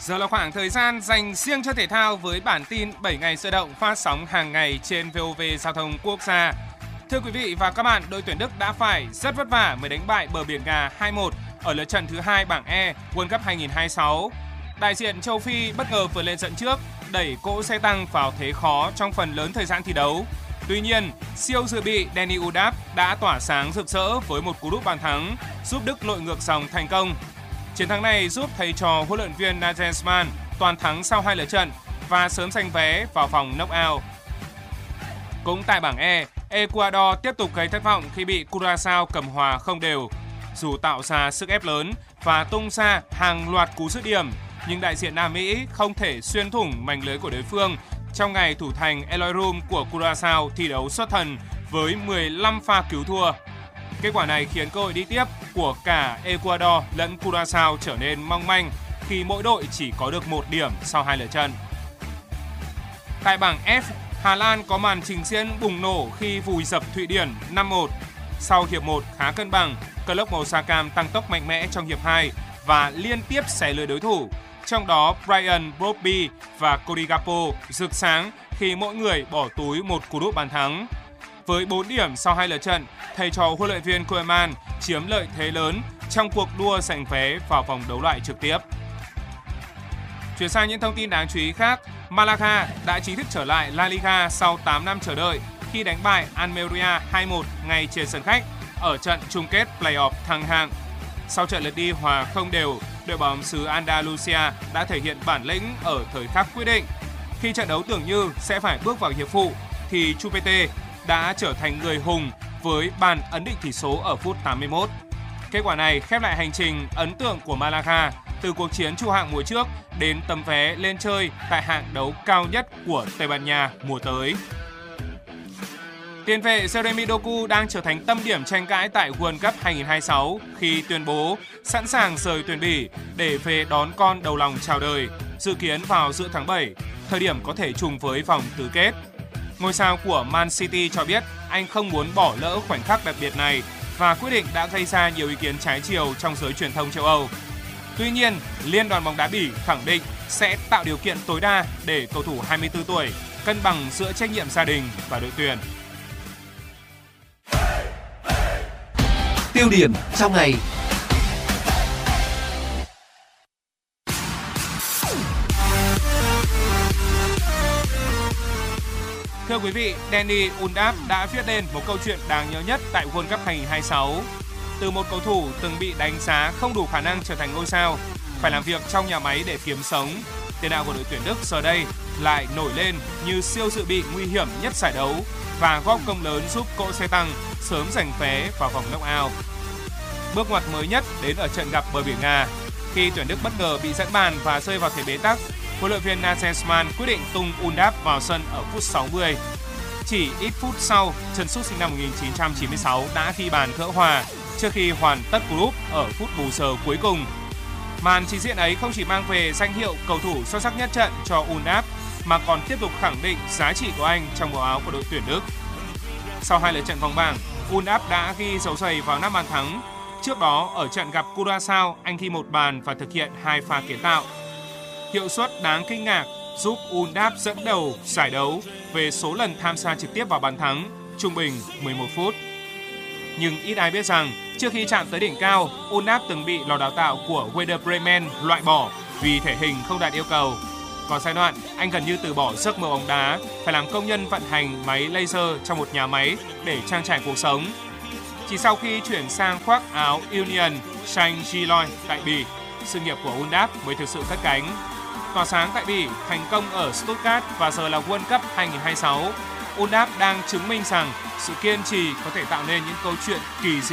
Giờ là khoảng thời gian dành riêng cho thể thao với bản tin 7 ngày sôi động phát sóng hàng ngày trên VOV Giao thông Quốc gia. Thưa quý vị và các bạn, đội tuyển Đức đã phải rất vất vả mới đánh bại bờ biển Gà 2-1 ở lượt trận thứ 2 bảng E World Cup 2026. Đại diện châu Phi bất ngờ vượt lên dẫn trước, đẩy cỗ xe tăng vào thế khó trong phần lớn thời gian thi đấu. Tuy nhiên, siêu dự bị Dani Undav đã tỏa sáng rực rỡ với một cú đúp bàn thắng, giúp Đức lội ngược dòng thành công. Chiến thắng này giúp thầy trò huấn luyện viên Nagelsmann toàn thắng sau 2 lượt trận và sớm giành vé vào vòng knock-out. Cũng tại bảng E, Ecuador tiếp tục gây thất vọng khi bị Curaçao cầm hòa không đều. Dù tạo ra sức ép lớn và tung ra hàng loạt cú dứt điểm, nhưng đại diện Nam Mỹ không thể xuyên thủng mảnh lưới của đối phương trong ngày thủ thành Eloy Room của Curaçao thi đấu xuất thần với 15 pha cứu thua. Kết quả này khiến cơ hội đi tiếp của cả Ecuador lẫn Curaçao trở nên mong manh khi mỗi đội chỉ có được 1 điểm sau 2 lượt trận. Tại bảng F, Hà Lan có màn trình diễn bùng nổ khi vùi dập Thụy Điển 5-1. Sau hiệp 1 khá cân bằng, cờ lốc màu da cam tăng tốc mạnh mẽ trong hiệp 2 và liên tiếp xé lưới đối thủ. Trong đó, Brian Brobby và Cody Gakpo rực sáng khi mỗi người bỏ túi một cú đúp bàn thắng. Với 4 điểm sau 2 lượt trận, thầy trò huấn luyện viên Koeman chiếm lợi thế lớn trong cuộc đua giành vé vào vòng đấu loại trực tiếp. Chuyển sang những thông tin đáng chú ý khác, Malaga đã chính thức trở lại La Liga sau 8 năm chờ đợi khi đánh bại Almeria 2-1 ngay trên sân khách ở trận chung kết play-off thăng hạng. Sau trận lượt đi hòa không đều, đội bóng xứ Andalusia đã thể hiện bản lĩnh ở thời khắc quyết định. Khi trận đấu tưởng như sẽ phải bước vào hiệp phụ, thì Chupete đã trở thành người hùng với bàn ấn định tỷ số ở phút 81. Kết quả này khép lại hành trình ấn tượng của Malaga từ cuộc chiến trụ hạng mùa trước đến tấm vé lên chơi tại hạng đấu cao nhất của Tây Ban Nha mùa tới. Tiền vệ Jeremy Doku đang trở thành tâm điểm tranh cãi tại World Cup 2026 khi tuyên bố sẵn sàng rời tuyển Bỉ để về đón con đầu lòng chào đời, dự kiến vào giữa tháng 7, thời điểm có thể trùng với vòng tứ kết. Ngôi sao của Man City cho biết anh không muốn bỏ lỡ khoảnh khắc đặc biệt này và quyết định đã gây ra nhiều ý kiến trái chiều trong giới truyền thông châu Âu. Tuy nhiên, Liên đoàn bóng đá Bỉ khẳng định sẽ tạo điều kiện tối đa để cầu thủ 24 tuổi cân bằng giữa trách nhiệm gia đình và đội tuyển. Tiêu điểm trong ngày. Thưa quý vị, Dani Undav đã viết nên một câu chuyện đáng nhớ nhất tại World Cup 2026. Từ một cầu thủ từng bị đánh giá không đủ khả năng trở thành ngôi sao, phải làm việc trong nhà máy để kiếm sống, tiền đạo của đội tuyển Đức giờ đây lại nổi lên như siêu dự bị nguy hiểm nhất giải đấu và góp công lớn giúp cỗ xe tăng sớm giành vé vào vòng knock-out. Bước ngoặt mới nhất đến ở trận gặp bờ biển Nga, khi tuyển Đức bất ngờ bị dẫn bàn và rơi vào thế bế tắc. Huấn luyện viên Nagelsmann quyết định tung Undav vào sân ở phút 60. Chỉ ít phút sau, Trần Sút sinh năm 1996 đã ghi bàn gỡ hòa trước khi hoàn tất cú đúp ở phút bù giờ cuối cùng. Màn trình diễn ấy không chỉ mang về danh hiệu cầu thủ xuất sắc nhất trận cho Undav mà còn tiếp tục khẳng định giá trị của anh trong màu áo của đội tuyển Đức. Sau 2 lượt trận vòng bảng, Undav đã ghi dấu giày vào 5 bàn thắng. Trước đó, ở trận gặp Curaçao, anh ghi 1 bàn và thực hiện 2 pha kiến tạo. Hiệu suất đáng kinh ngạc giúp Undav dẫn đầu giải đấu về số lần tham gia trực tiếp vào bàn thắng, trung bình 11 phút. Nhưng ít ai biết rằng, trước khi chạm tới đỉnh cao, Undav từng bị lò đào tạo của Werder Bremen loại bỏ vì thể hình không đạt yêu cầu. Có giai đoạn, anh gần như từ bỏ giấc mơ bóng đá, phải làm công nhân vận hành máy laser trong một nhà máy để trang trải cuộc sống. Chỉ sau khi chuyển sang khoác áo Union Saint-Gilloise tại Bỉ, sự nghiệp của Undav mới thực sự cất cánh. Tỏa sáng tại Bỉ, thành công ở Stuttgart và giờ là World Cup 2026, Undav đang chứng minh rằng sự kiên trì có thể tạo nên những câu chuyện kỳ diệu